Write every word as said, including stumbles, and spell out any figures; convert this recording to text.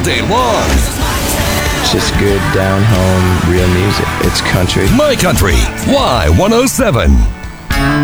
day long. It's just good, down home, real music. It's country. My Country, Y one oh seven.